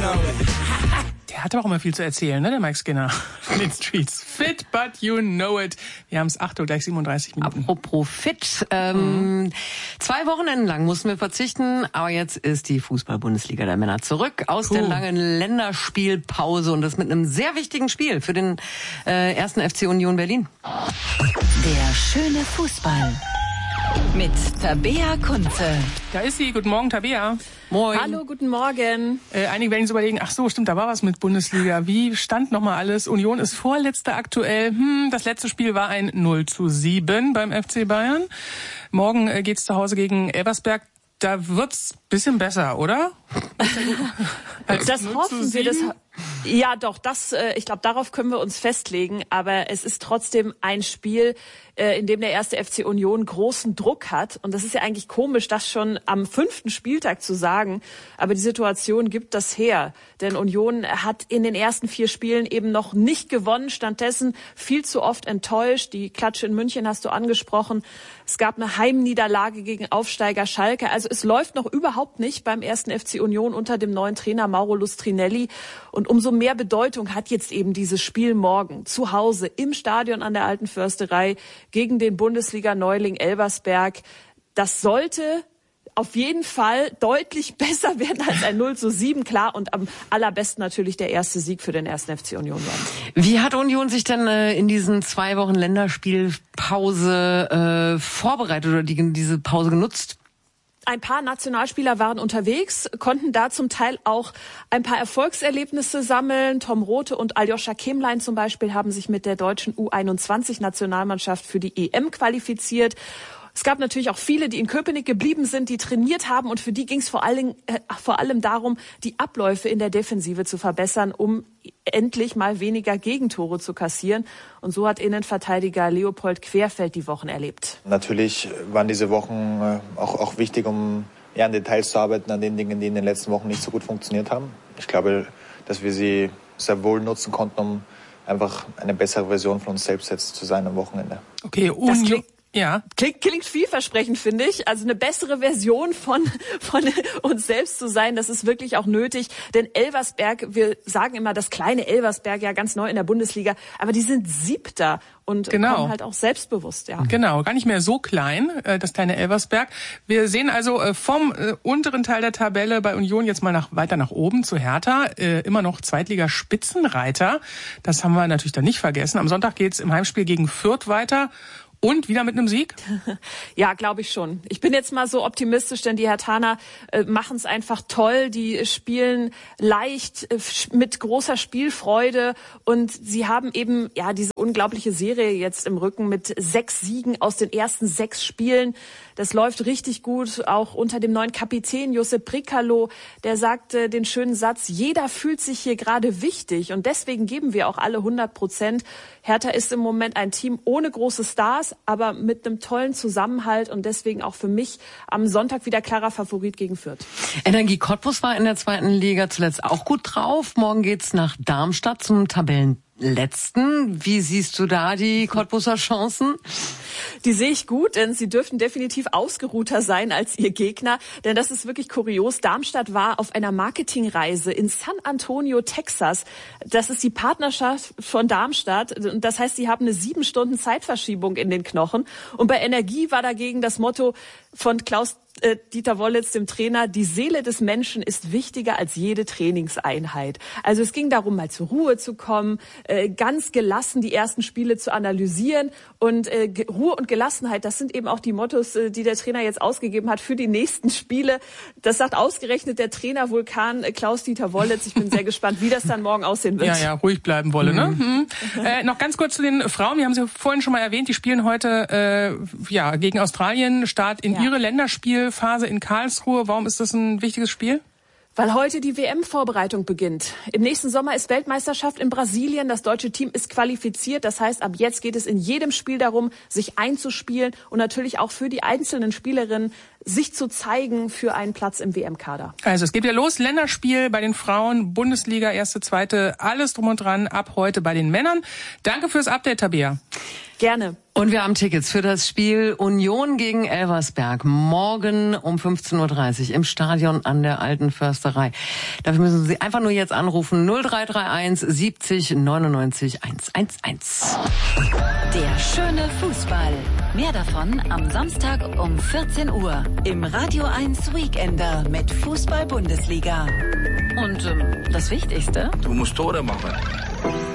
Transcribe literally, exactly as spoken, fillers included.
Der hat aber auch immer viel zu erzählen, ne, der Mike Skinner von den Streets. Fit, but you know it. Wir haben es acht Uhr, gleich siebenunddreißig Minuten. Apropos fit. Ähm, mhm. Zwei Wochenenden lang mussten wir verzichten, aber jetzt ist die Fußball-Bundesliga der Männer zurück aus Puh. der langen Länderspielpause und das mit einem sehr wichtigen Spiel für den äh, ersten F C Union Berlin. Der schöne Fußball mit Tabea Kunze. Da ist sie. Guten Morgen, Tabea. Moin. Hallo, guten Morgen. Äh, einige werden sich überlegen, ach so, stimmt, da war was mit Bundesliga. Wie stand nochmal alles? Union ist Vorletzter aktuell. Hm, das letzte Spiel war ein null zu sieben beim F C Bayern. Morgen äh, geht's zu Hause gegen Elversberg. Da wird's bisschen besser, oder? Das hoffen wir. Das, ja, doch. Das, äh, ich glaube, darauf können wir uns festlegen. Aber es ist trotzdem ein Spiel, äh, in dem der erste F C Union großen Druck hat. Und das ist ja eigentlich komisch, das schon am fünften Spieltag zu sagen. Aber die Situation gibt das her. Denn Union hat in den ersten vier Spielen eben noch nicht gewonnen. Stattdessen viel zu oft enttäuscht. Die Klatsche in München hast du angesprochen. Es gab eine Heimniederlage gegen Aufsteiger Schalke. Also es läuft noch überhaupt nicht beim ersten F C Union unter dem neuen Trainer Mauro Lustrinelli. Und umso mehr Bedeutung hat jetzt eben dieses Spiel morgen zu Hause im Stadion an der Alten Försterei gegen den Bundesliga-Neuling Elversberg. Das sollte auf jeden Fall deutlich besser werden als ein null zu sieben, klar. Und am allerbesten natürlich der erste Sieg für den ersten F C Union werden. Wie hat Union sich denn äh, in diesen zwei Wochen Länderspielpause äh, vorbereitet oder die, diese Pause genutzt? Ein paar Nationalspieler waren unterwegs, konnten da zum Teil auch ein paar Erfolgserlebnisse sammeln. Tom Rothe und Aljoscha Kemlein zum Beispiel haben sich mit der deutschen U einundzwanzig-Nationalmannschaft für die E M qualifiziert. Es gab natürlich auch viele, die in Köpenick geblieben sind, die trainiert haben und für die ging es vor allem, äh, vor allem darum, die Abläufe in der Defensive zu verbessern, um endlich mal weniger Gegentore zu kassieren. Und so hat Innenverteidiger Leopold Querfeld die Wochen erlebt. Natürlich waren diese Wochen äh, auch, auch wichtig, um ja, an Details zu arbeiten, an den Dingen, die in den letzten Wochen nicht so gut funktioniert haben. Ich glaube, dass wir sie sehr wohl nutzen konnten, um einfach eine bessere Version von uns selbst jetzt zu sein am Wochenende. Okay, Union. Ja. Klingt, klingt vielversprechend, finde ich. Also eine bessere Version von, von uns selbst zu sein, das ist wirklich auch nötig. Denn Elversberg, wir sagen immer das kleine Elversberg, ja ganz neu in der Bundesliga, aber die sind Siebter und genau. kommen halt auch selbstbewusst. Ja. Genau, gar nicht mehr so klein, das kleine Elversberg. Wir sehen also vom unteren Teil der Tabelle bei Union jetzt mal nach, weiter nach oben zu Hertha. Immer noch Zweitliga-Spitzenreiter. Das haben wir natürlich dann nicht vergessen. Am Sonntag geht's im Heimspiel gegen Fürth weiter. Und wieder mit einem Sieg? Ja, glaube ich schon. Ich bin jetzt mal so optimistisch, denn die Herthaner äh, machen es einfach toll. Die spielen leicht, äh, mit großer Spielfreude und sie haben eben ja diese unglaubliche Serie jetzt im Rücken mit sechs Siegen aus den ersten sechs Spielen. Das läuft richtig gut, auch unter dem neuen Kapitän Josep Brekalo. Der sagte den schönen Satz, jeder fühlt sich hier gerade wichtig und deswegen geben wir auch alle hundert Prozent. Hertha ist im Moment ein Team ohne große Stars, aber mit einem tollen Zusammenhalt und deswegen auch für mich am Sonntag wieder klarer Favorit gegen Fürth. Energie Cottbus war in der zweiten Liga zuletzt auch gut drauf. Morgen geht's nach Darmstadt zum Tabellenletzten. Wie siehst du da die Cottbuser Chancen? Die sehe ich gut, denn sie dürften definitiv ausgeruhter sein als ihr Gegner. Denn das ist wirklich kurios. Darmstadt war auf einer Marketingreise in San Antonio, Texas. Das ist die Partnerschaft von Darmstadt. Das heißt, sie haben eine sieben Stunden Zeitverschiebung in den Knochen. Und bei Energie war dagegen das Motto von Klaus äh, Dieter Wollitz, dem Trainer, die Seele des Menschen ist wichtiger als jede Trainingseinheit. Also es ging darum, mal zur Ruhe zu kommen, äh, ganz gelassen die ersten Spiele zu analysieren. Und äh, Ruhe und Gelassenheit, das sind eben auch die Mottos, äh, die der Trainer jetzt ausgegeben hat für die nächsten Spiele. Das sagt ausgerechnet der Trainer Vulkan äh, Klaus Dieter Wollitz. Ich bin sehr gespannt, wie das dann morgen aussehen wird. Ja, ja, ruhig bleiben wolle, ne? Mhm. äh, noch ganz kurz zu den Frauen. Wir haben sie vorhin schon mal erwähnt. Die spielen heute äh, ja gegen Australien. Start in ja. ihre Länderspielphase in Karlsruhe. Warum ist das ein wichtiges Spiel? Weil heute die W M-Vorbereitung beginnt. Im nächsten Sommer ist Weltmeisterschaft in Brasilien. Das deutsche Team ist qualifiziert. Das heißt, ab jetzt geht es in jedem Spiel darum, sich einzuspielen und natürlich auch für die einzelnen Spielerinnen, sich zu zeigen für einen Platz im W M-Kader. Also es geht wieder los. Länderspiel bei den Frauen, Bundesliga, erste, zweite, alles drum und dran ab heute bei den Männern. Danke fürs Update, Tabea. Gerne. Und wir haben Tickets für das Spiel Union gegen Elversberg morgen um fünfzehn Uhr dreißig im Stadion an der Alten Försterei. Dafür müssen Sie einfach nur jetzt anrufen null drei drei eins siebzig neunundneunzig hundertelf. Der schöne Fußball. Mehr davon am Samstag um vierzehn Uhr im Radio eins Weekender mit Fußball-Bundesliga. Und ähm, das Wichtigste? Du musst Tore machen.